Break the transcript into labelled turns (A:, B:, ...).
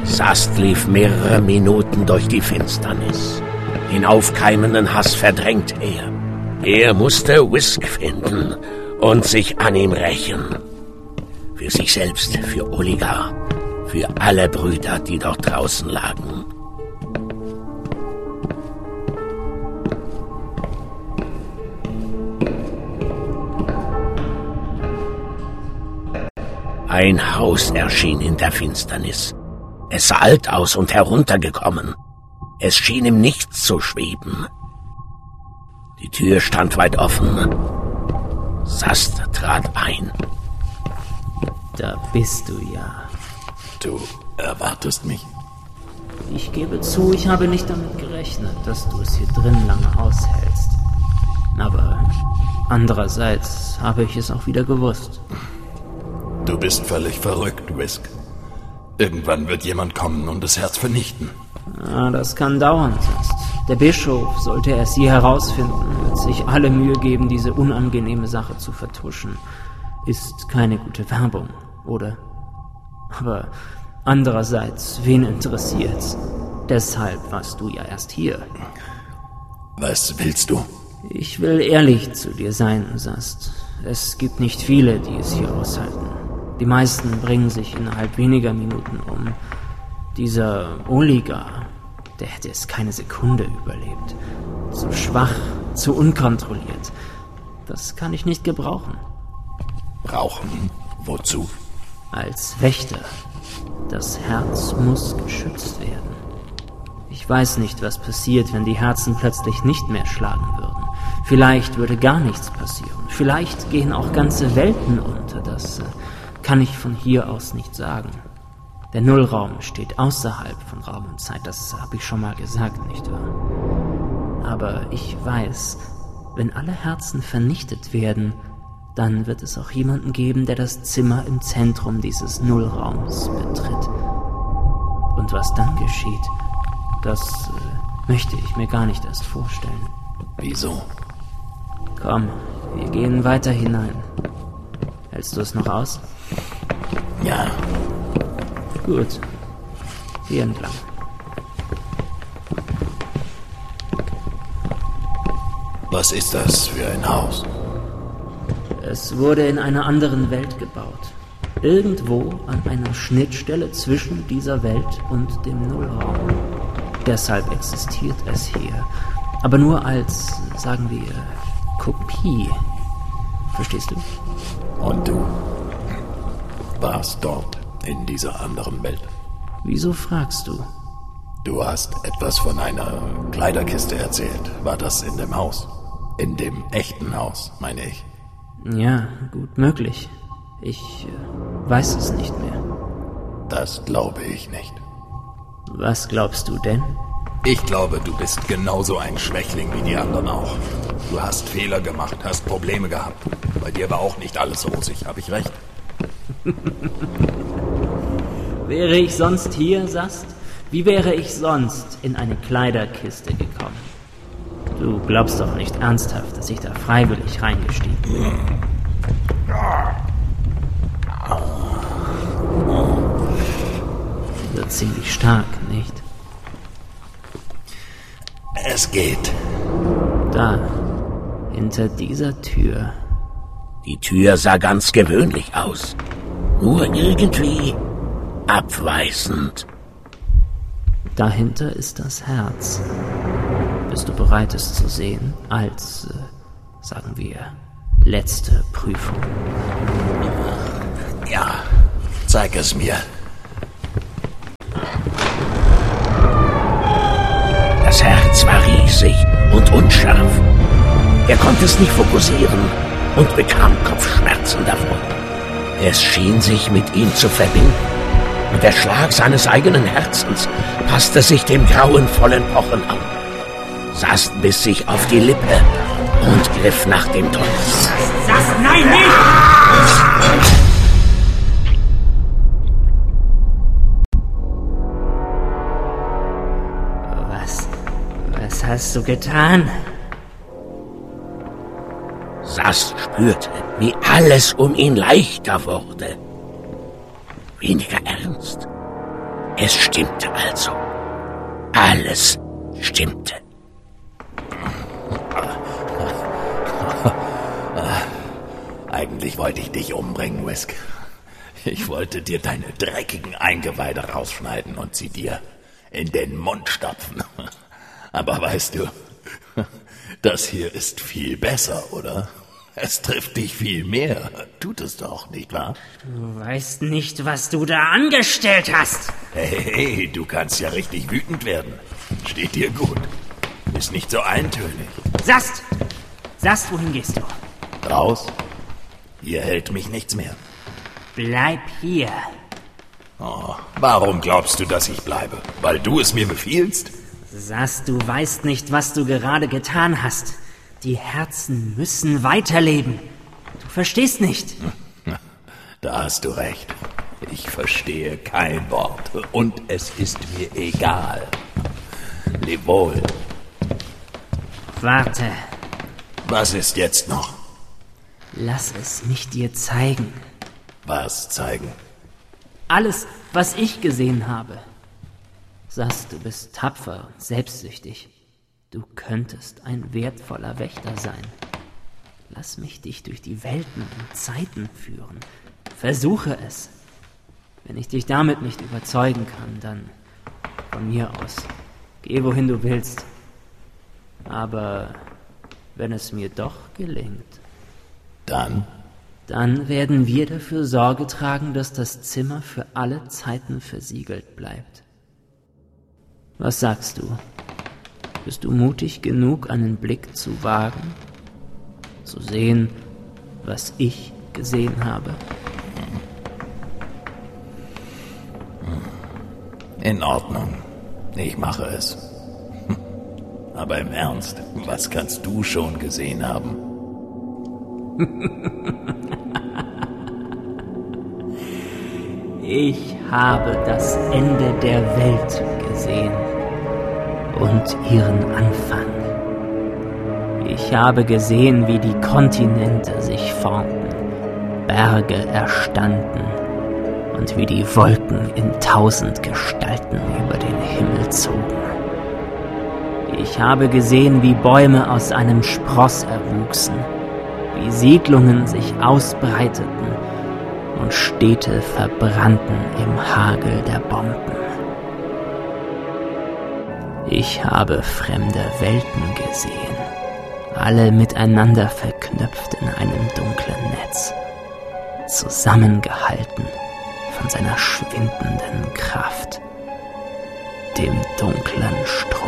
A: Sast lief mehrere Minuten durch die Finsternis. Den aufkeimenden Hass verdrängt er. Er musste Wisk finden und sich an ihm rächen. Für sich selbst, für Oligar, für alle Brüder, die dort draußen lagen. Ein Haus erschien in der Finsternis. Es sah alt aus und heruntergekommen. Es schien im Nichts zu schweben. Die Tür stand weit offen. Sast trat ein.
B: Da bist du ja.
C: Du erwartest mich?
B: Ich gebe zu, ich habe nicht damit gerechnet, dass du es hier drin lange aushältst. Aber andererseits habe ich es auch wieder gewusst.
C: Du bist völlig verrückt, Wisk. Irgendwann wird jemand kommen und das Herz vernichten.
B: Das kann dauern, Sast. Der Bischof, sollte er sie herausfinden, wird sich alle Mühe geben, diese unangenehme Sache zu vertuschen. Ist keine gute Werbung, oder? Aber andererseits, wen interessiert's? Deshalb warst du ja erst hier.
C: Was willst du?
B: Ich will ehrlich zu dir sein, Sast. Es gibt nicht viele, die es hier aushalten. Die meisten bringen sich innerhalb weniger Minuten um. Dieser Oligar, der hätte es keine Sekunde überlebt. Zu schwach, zu unkontrolliert. Das kann ich nicht gebrauchen.
C: Brauchen? Wozu?
B: Als Wächter. Das Herz muss geschützt werden. Ich weiß nicht, was passiert, wenn die Herzen plötzlich nicht mehr schlagen würden. Vielleicht würde gar nichts passieren. Vielleicht gehen auch ganze Welten unter. Das kann ich von hier aus nicht sagen. Der Nullraum steht außerhalb von Raum und Zeit. Das habe ich schon mal gesagt, nicht wahr? Aber ich weiß, wenn alle Herzen vernichtet werden, dann wird es auch jemanden geben, der das Zimmer im Zentrum dieses Nullraums betritt. Und was dann geschieht, das möchte ich mir gar nicht erst vorstellen.
C: Wieso?
B: Komm, wir gehen weiter hinein. Hältst du es noch aus?
C: Ja.
B: Gut. Hier entlang.
C: Was ist das für ein Haus?
B: Es wurde in einer anderen Welt gebaut. Irgendwo an einer Schnittstelle zwischen dieser Welt und dem Nullraum. Deshalb existiert es hier. Aber nur als, sagen wir, Kopie. Verstehst du?
C: Und du warst dort in dieser anderen Welt.
B: Wieso fragst du?
C: Du hast etwas von einer Kleiderkiste erzählt. War das in dem Haus? In dem echten Haus, meine ich.
B: Ja, gut möglich. Ich weiß es nicht mehr.
C: Das glaube ich nicht.
B: Was glaubst du denn?
C: Ich glaube, du bist genauso ein Schwächling wie die anderen auch. Du hast Fehler gemacht, hast Probleme gehabt. Bei dir war auch nicht alles rosig, habe ich recht?
B: Wäre ich sonst hier, Sast? Wie wäre ich sonst in eine Kleiderkiste gekommen? Du glaubst doch nicht ernsthaft, dass ich da freiwillig reingestiegen bin. Wird ziemlich stark, nicht?
C: Es geht.
B: Da, hinter dieser Tür.
A: Die Tür sah ganz gewöhnlich aus. Nur irgendwie abweisend.
B: Dahinter ist das Herz. Bist du bereit, es zu sehen? Als, sagen wir, letzte Prüfung.
C: Ja, zeig es mir.
A: Das Herz war riesig und unscharf. Er konnte es nicht fokussieren und bekam Kopfschmerzen davon. Es schien sich mit ihm zu verbinden. Und der Schlag seines eigenen Herzens passte sich dem grauenvollen Pochen an. Sast biss sich auf die Lippe und griff nach dem Dolch.
D: Sast, nein, nicht!
B: Was hast du getan?
A: Sast spürte, wie alles um ihn leichter wurde. Weniger ernst. Es stimmte also. Alles stimmte.
C: Eigentlich wollte ich dich umbringen, Whisk. Ich wollte dir deine dreckigen Eingeweide rausschneiden und sie dir in den Mund stopfen. Aber weißt du, das hier ist viel besser, oder? Es trifft dich viel mehr. Tut es doch, nicht wahr?
B: Du weißt nicht, was du da angestellt hast.
C: Hey, du kannst ja richtig wütend werden. Steht dir gut. Ist nicht so eintönig.
B: Sast! Sast, wohin gehst du?
C: Raus. Hier hält mich nichts mehr.
B: Bleib hier.
C: Oh, warum glaubst du, dass ich bleibe? Weil du es mir befiehlst?
B: Sast, du weißt nicht, was du gerade getan hast. Die Herzen müssen weiterleben. Du verstehst nicht.
C: Da hast du recht. Ich verstehe kein Wort. Und es ist mir egal. Leb wohl.
B: Warte.
C: Was ist jetzt noch?
B: Lass es mich dir zeigen.
C: Was zeigen?
B: Alles, was ich gesehen habe. Sast, du bist tapfer und selbstsüchtig. Du könntest ein wertvoller Wächter sein. Lass mich dich durch die Welten und Zeiten führen. Versuche es. Wenn ich dich damit nicht überzeugen kann, dann von mir aus. Geh, wohin du willst. Aber wenn es mir doch gelingt, dann werden wir dafür Sorge tragen, dass das Zimmer für alle Zeiten versiegelt bleibt. Was sagst du? Bist du mutig genug, einen Blick zu wagen? Zu sehen, was ich gesehen habe?
C: In Ordnung. Ich mache es. Aber im Ernst, was kannst du schon gesehen haben?
B: Ich habe das Ende der Welt gesehen und ihren Anfang. Ich habe gesehen, wie die Kontinente sich formten, Berge erstanden und wie die Wolken in 1000 Gestalten über den Himmel zogen. Ich habe gesehen, wie Bäume aus einem Spross erwuchsen, wie Siedlungen sich ausbreiteten und Städte verbrannten im Hagel der Bomben. Ich habe fremde Welten gesehen, alle miteinander verknüpft in einem dunklen Netz, zusammengehalten von seiner schwindenden Kraft, dem dunklen Strom.